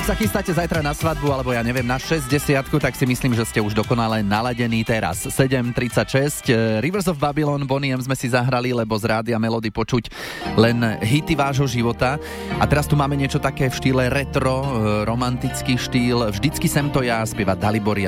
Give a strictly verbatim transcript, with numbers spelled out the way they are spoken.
Ak sa chystáte zajtra na svadbu, alebo ja neviem, na šesťdesiatku, tak si myslím, že ste už dokonale naladení teraz. sedem tridsaťšesť, Rivers of Babylon, Bonnie M sme si zahrali, lebo z Rádia Melody počuť len hity vášho života. A teraz tu máme niečo také v štýle retro, romantický štýl. Vždycky sem to ja, spieva Dalibor